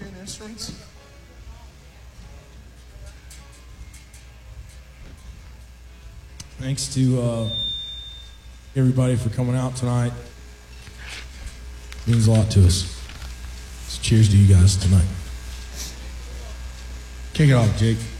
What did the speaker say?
playing instruments? Thanks to everybody for coming out tonight. It means a lot to us. So cheers to you guys tonight. Kick it off, Jake.